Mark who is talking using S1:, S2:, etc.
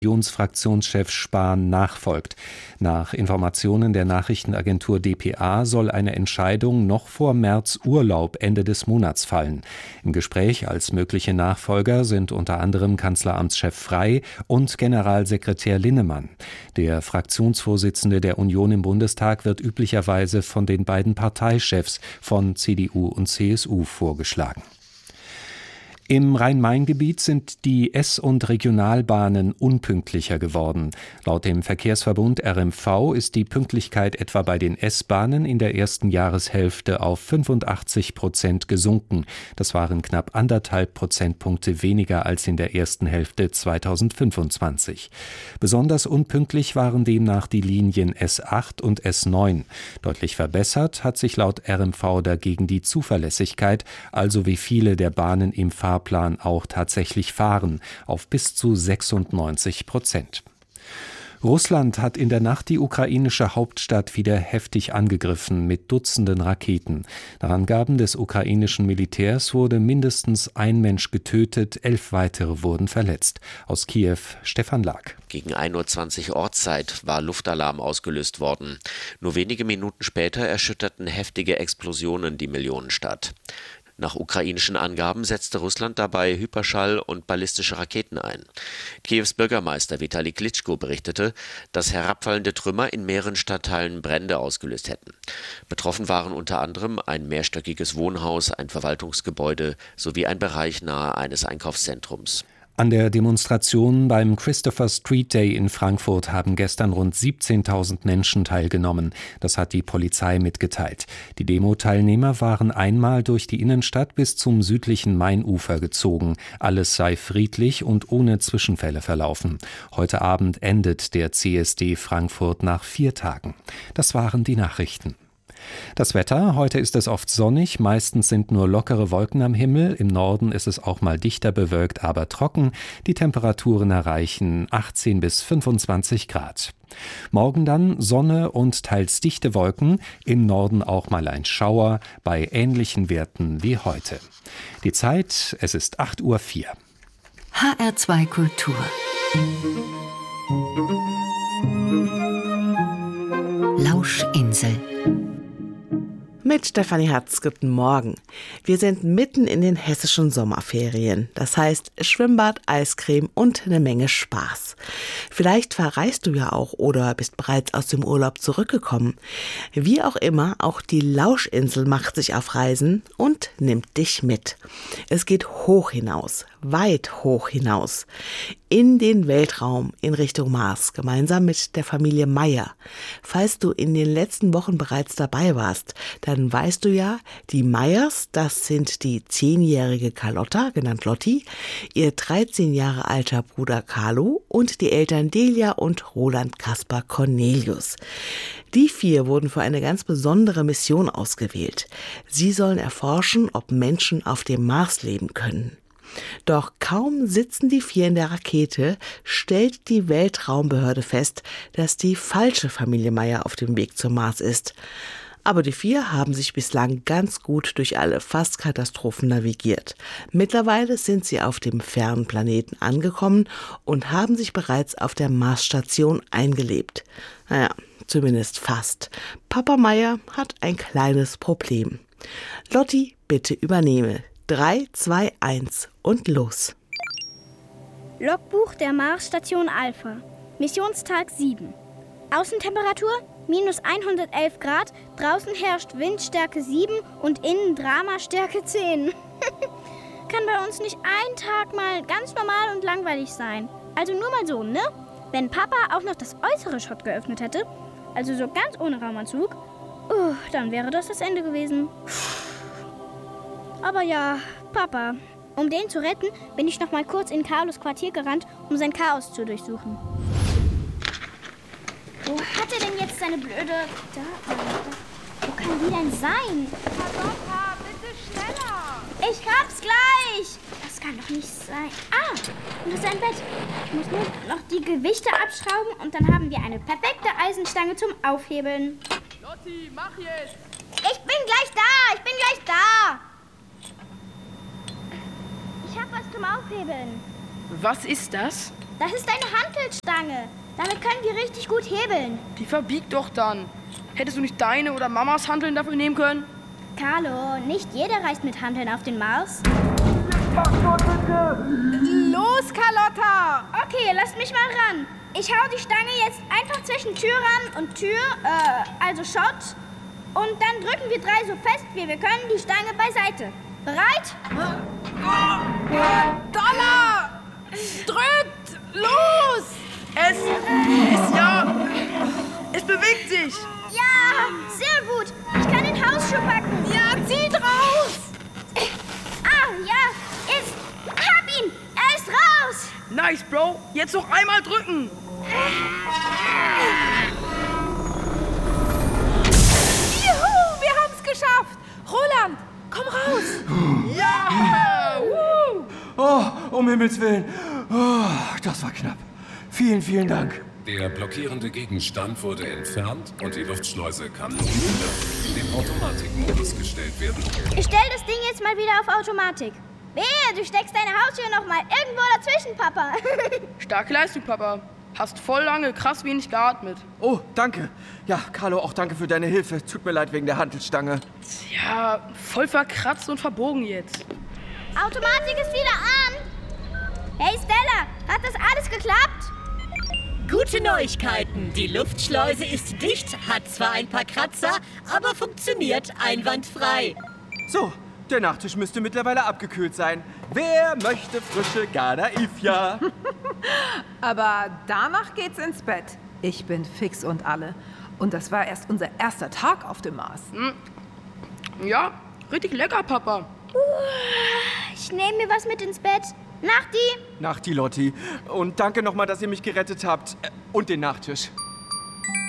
S1: Unionsfraktionschef Spahn nachfolgt. Nach Informationen der Nachrichtenagentur dpa soll eine Entscheidung noch vor März Urlaub Ende des Monats fallen. Im Gespräch als mögliche Nachfolger sind unter anderem Kanzleramtschef Frey und Generalsekretär Linnemann. Der Fraktionsvorsitzende der Union im Bundestag wird üblicherweise von den beiden Parteichefs von CDU und CSU vorgeschlagen. Im Rhein-Main-Gebiet sind die S- und Regionalbahnen unpünktlicher geworden. Laut dem Verkehrsverbund RMV ist die Pünktlichkeit etwa bei den S-Bahnen in der ersten Jahreshälfte auf 85% gesunken. Das waren knapp 1,5 Prozentpunkte weniger als in der ersten Hälfte 2025. Besonders unpünktlich waren demnach die Linien S8 und S9. Deutlich verbessert hat sich laut RMV dagegen die Zuverlässigkeit, also wie viele der Bahnen im Fahrplan auch tatsächlich fahren, auf bis zu 96%. Russland hat in der Nacht die ukrainische Hauptstadt wieder heftig angegriffen mit Dutzenden Raketen. Nach Angaben des ukrainischen Militärs wurde mindestens ein Mensch getötet, 11 weitere wurden verletzt. Aus Kiew Stefan Lag.
S2: Gegen 1:20 Uhr Ortszeit war Luftalarm ausgelöst worden. Nur wenige Minuten später erschütterten heftige Explosionen die Millionenstadt. Nach ukrainischen Angaben setzte Russland dabei Hyperschall- und ballistische Raketen ein. Kiews Bürgermeister Vitali Klitschko berichtete, dass herabfallende Trümmer in mehreren Stadtteilen Brände ausgelöst hätten. Betroffen waren unter anderem ein mehrstöckiges Wohnhaus, ein Verwaltungsgebäude sowie ein Bereich nahe eines Einkaufszentrums.
S1: An der Demonstration beim Christopher Street Day in Frankfurt haben gestern rund 17.000 Menschen teilgenommen. Das hat die Polizei mitgeteilt. Die Demo-Teilnehmer waren einmal durch die Innenstadt bis zum südlichen Mainufer gezogen. Alles sei friedlich und ohne Zwischenfälle verlaufen. Heute Abend endet der CSD Frankfurt nach 4 Tagen. Das waren die Nachrichten. Das Wetter: Heute ist es oft sonnig, meistens sind nur lockere Wolken am Himmel, im Norden ist es auch mal dichter bewölkt, aber trocken. Die Temperaturen erreichen 18 bis 25 Grad. Morgen dann Sonne und teils dichte Wolken, im Norden auch mal ein Schauer, bei ähnlichen Werten wie heute. Die Zeit: es ist 8:04 Uhr.
S3: HR2 Kultur. Lauschinsel.
S4: Mit Stefanie Hatz, guten Morgen. Wir sind mitten in den hessischen Sommerferien. Das heißt Schwimmbad, Eiscreme und eine Menge Spaß. Vielleicht verreist du ja auch oder bist bereits aus dem Urlaub zurückgekommen. Wie auch immer, auch die Lauschinsel macht sich auf Reisen und nimmt dich mit. Es geht hoch hinaus, weit hoch hinaus. In den Weltraum, in Richtung Mars, gemeinsam mit der Familie Meyer. Falls du in den letzten Wochen bereits dabei warst, dann weißt du ja, die Meyers, das sind die 10-jährige Carlotta, genannt Lotti, ihr 13 Jahre alter Bruder Carlo und die Eltern Delia und Roland Kaspar Cornelius. Die 4 wurden für eine ganz besondere Mission ausgewählt. Sie sollen erforschen, ob Menschen auf dem Mars leben können. Doch kaum sitzen die 4 in der Rakete, stellt die Weltraumbehörde fest, dass die falsche Familie Meyer auf dem Weg zum Mars ist. Aber die 4 haben sich bislang ganz gut durch alle Fast-Katastrophen navigiert. Mittlerweile sind sie auf dem fernen Planeten angekommen und haben sich bereits auf der Marsstation eingelebt. Naja, zumindest fast. Papa Meyer hat ein kleines Problem. Lotti, bitte übernehme. 3, 2, 1 und los.
S5: Logbuch der Marsstation Alpha. Missionstag 7. Außentemperatur -111 Grad, draußen herrscht Windstärke 7 und innen Dramastärke 10. Kann bei uns nicht ein Tag mal ganz normal und langweilig sein. Also nur mal so, ne? Wenn Papa auch noch das äußere Schott geöffnet hätte, also so ganz ohne Raumanzug, dann wäre das Ende gewesen. Aber ja, Papa, um den zu retten, bin ich noch mal kurz in Carlos Quartier gerannt, um sein Chaos zu durchsuchen. Wo hat er denn jetzt seine blöde... Wo kann die denn sein?
S6: Papa, bitte schneller!
S5: Ich hab's gleich! Das kann doch nicht sein. Ah, und das ist ein Bett. Ich muss nur noch die Gewichte abschrauben und dann haben wir eine perfekte Eisenstange zum Aufhebeln.
S6: Lotti, mach jetzt!
S5: Ich bin gleich da! Ich hab was zum Aufhebeln.
S6: Was ist das?
S5: Das ist eine Hantelstange. Damit können wir richtig gut hebeln.
S6: Die verbiegt doch dann. Hättest du nicht deine oder Mamas Hanteln dafür nehmen können?
S5: Carlo, nicht jeder reist mit Hanteln auf den Mars.
S7: Los, Carlotta!
S5: Okay, lasst mich mal ran. Ich hau die Stange jetzt einfach zwischen Türrahmen und Tür, also Schott. Und dann drücken wir 3 so fest, wie wir können, die Stange beiseite. Bereit?
S7: Dollar! Drückt! Los!
S6: Es bewegt sich.
S5: Ja, sehr gut. Ich kann den Hausschuh packen.
S7: Ja, zieht raus!
S5: Ja, hab ihn. Er ist raus.
S6: Nice, Bro. Jetzt noch einmal drücken.
S7: Juhu, wir haben's geschafft! Roland, komm raus!
S6: Ja!
S8: Oh, um Himmels Willen. Oh, das war knapp. Vielen, vielen Dank.
S9: Der blockierende Gegenstand wurde entfernt und die Luftschleuse kann nun wieder in den Automatikmodus gestellt werden.
S5: Ich stell das Ding jetzt mal wieder auf Automatik. Wehe, du steckst deine Haustür noch mal irgendwo dazwischen, Papa.
S6: Starke Leistung, Papa. Hast voll lange krass wenig geatmet.
S8: Oh, danke. Ja, Carlo, auch danke für deine Hilfe. Tut mir leid wegen der Hantelstange.
S6: Ja, voll verkratzt und verbogen jetzt.
S5: Automatik ist wieder an. Hey Stella, hat das alles geklappt?
S10: Gute Neuigkeiten. Die Luftschleuse ist dicht, hat zwar ein paar Kratzer, aber funktioniert einwandfrei.
S8: So, der Nachtisch müsste mittlerweile abgekühlt sein. Wer möchte frische Gadaifia?
S7: Aber danach geht's ins Bett. Ich bin fix und alle. Und das war erst unser erster Tag auf dem Mars.
S6: Ja, richtig lecker, Papa.
S5: Ich nehme mir was mit ins Bett. Nachti.
S8: Nachti, Lotti. Und danke nochmal, dass ihr mich gerettet habt. Und den Nachtisch.